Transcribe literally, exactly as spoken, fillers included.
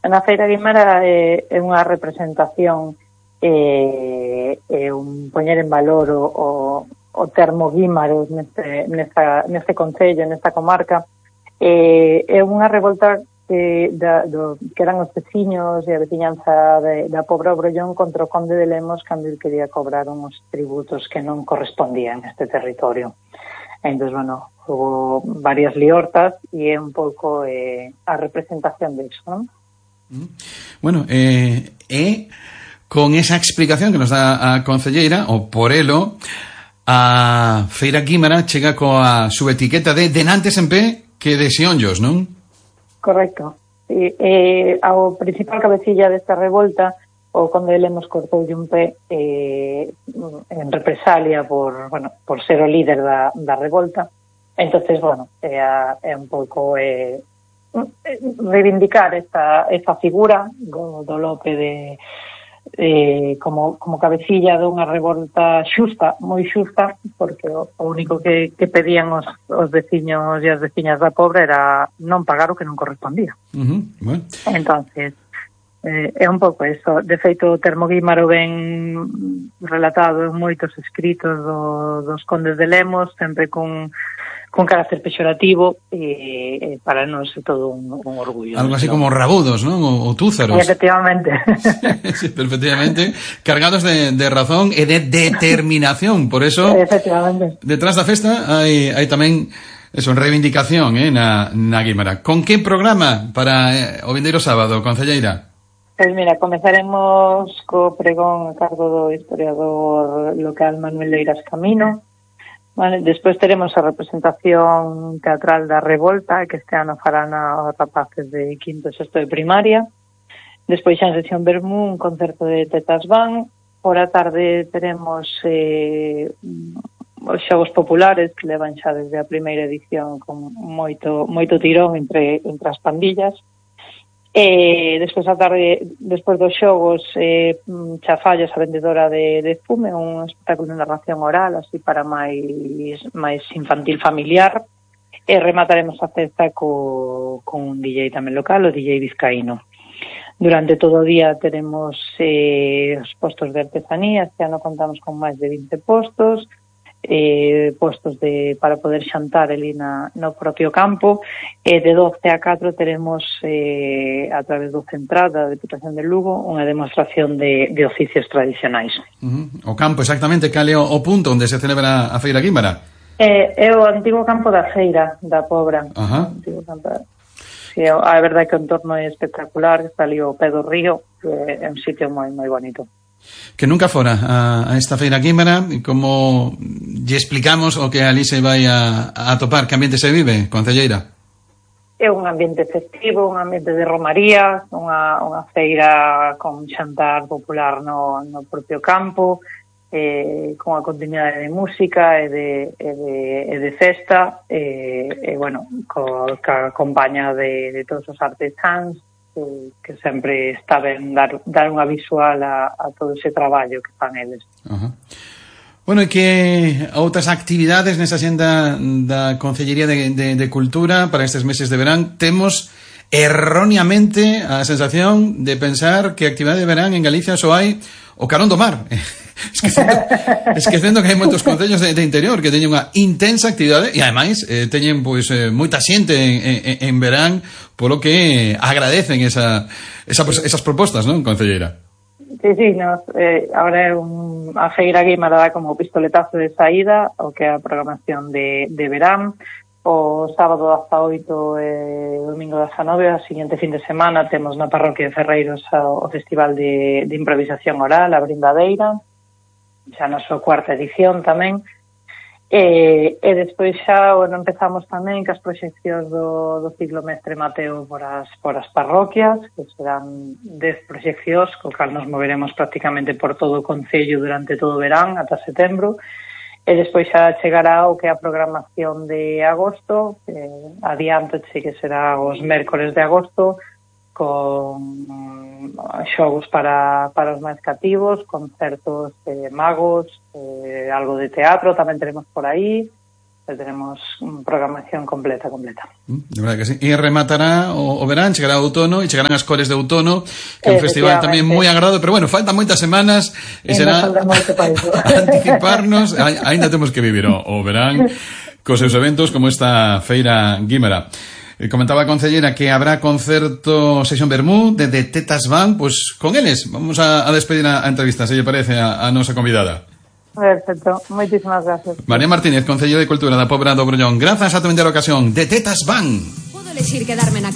Na Feira Guimara é, é unha representación e eh, eh, un poñer en valor o, o, o termo guímaro neste, nesta, neste concello, nesta comarca. Eh, é unha revolta que, da, do, que eran os veciños e a veciñanza de, da Pobra Brollón contra o conde de Lemos cando ele quería cobrar uns tributos que non correspondían a este territorio. Entón, bueno, hubo varias liortas e é un pouco eh, a representación de iso, non? Bueno, eh, e con esa explicación que nos dá a concelleira, o por elo, a Feira Guímara chega coa subetiqueta de denantes en pé que de xeonllos, non? Correcto. E, eh, ao principal cabecilla desta revolta, o conde de Lemos cortoulle un pé eh, en represalia por, bueno, por ser o líder da, da revolta. Entonces, bueno, é, a, é un pouco... Eh, reivindicar esta, esta figura do, do Lope de, eh, como, como cabecilla dunha revolta xusta, moi xusta, porque o, o único que, que pedían os, os veciños e as veciñas da Pobra era non pagar o que non correspondía. Uh-huh. Bueno. Entonces eh, é un pouco eso. De feito, o termo guímaro ben relatado en moitos escritos do, dos condes de Lemos, sempre con con carácter pexorativo, e eh, para nós é todo un, un orgullo. Algo así, ¿no? Como rabudos, ¿no? O, o túzaros. Efectivamente. Sí, perfectamente. Cargados de, de razón e de determinación. Por eso, efectivamente, detrás da festa hai, hai tamén eso, reivindicación, eh, na, na Guimara. Con que programa para eh, o vindeiro sábado, concelleira? Pois mira, comezaremos co pregón a cargo do historiador local Manuel Leiras Camino. Vale, despois teremos a representación teatral da Revolta, que este ano farán os rapaces de quinto e sexto de primaria. Despois xa en sesión Bermú, un concerto de Tetas Van. Por a tarde teremos eh, os xogos populares, que levan xa desde a primeira edición con moito moito tirón entre, entre as pandillas. E despois a tarde, despois dos xogos, eh, Chafallas, a vendedora de, de fume, un espectáculo de narración oral, así para máis máis infantil familiar, e remataremos a festa co, con un D J tamén local, o D J Vizcaíno. Durante todo o día teremos eh, os postos de artesanía. Este ano contamos con máis de vinte postos, eh, postos de para poder xantar ali na, no propio campo, e de doce a catro teremos eh, a través do Central da Deputación de Lugo unha demostración de, de oficios tradicionais. Uh-huh. O campo, exactamente, cal é o, o punto onde se celebra a Feira Guímara? Eh, é o antigo campo da Feira da Pobra. Uh-huh. Antigo campo da... Sí, a verdade é que o entorno é espectacular, está ali o pé do río, é un sitio moi moi bonito. Que nunca fora a, a esta Feira Guímara, como lle explicamos o que ali se vai a, a topar, que ambiente se vive, concelleira? É un ambiente festivo, un ambiente de romaría, unha, unha feira con xantar popular no, no propio campo, eh, con a continuidade de música e de, e de, e de festa, e, e bueno, co, ca compañía de, de todos os artesáns, que, que sempre está ben dar, dar unha visual a, a todo ese traballo que fan eles. Ajá. Bueno, e que outras actividades nesa xenda da Concellería de, de, de Cultura para estes meses de verán? Temos erróneamente a sensación de pensar que actividade de verán en Galicia só hai o carón do mar. Esquecendo, esquecendo que hai moitos concellos de, de interior que teñen unha intensa actividade e ademais eh, teñen pois eh, moita xente en, en, en verán, polo que agradecen esa, esa, esas propostas, non, concelleira? Sí, sí, nos, eh, ahora é un, a Feira Guímara dá como pistoletazo de saída o que é a programación de, de verán. O sábado dezaoito e o domingo dezanove, a seguinte fin de semana, temos na parroquia de Ferreiros o, o Festival de, de Improvisación Oral, a Brindadeira, xa na súa cuarta edición tamén. E, e despois xa, bueno, empezamos tamén que as proxeccións do, do ciclo Mestre Mateo por as, por as parroquias, que serán dez proxeccións, co cal nos moveremos prácticamente por todo o concello durante todo o verán, ata setembro. E despois xa chegará o que é a programación de agosto, eh, adiántoche que será os mércores de agosto, con xogos para, para os máis cativos, concertos de magos, eh, algo de teatro tamén teremos por aí, tenemos programación completa, completa. De verdad que sí. E rematará o, o verán, chegará o outono e chegarán as cores de outono, que é un festival tamén moi agrado, pero bueno, faltan moitas semanas e será anticiparnos, aínda temos que vivir o, o verán cos seus eventos como esta feira Guimara. Comentaba a concellera que habrá concerto Sesión Bermú de, de Tetas Band, pues con eles vamos a, a despedir a, a entrevista, se lle parece a, a nosa convidada. Perfecto, moitísimas gracias. María Martínez, Concello de Cultura da Pobra do Brollón. Grazas a tu a ocasión de Tetas Band. Puedo elegir quedarme na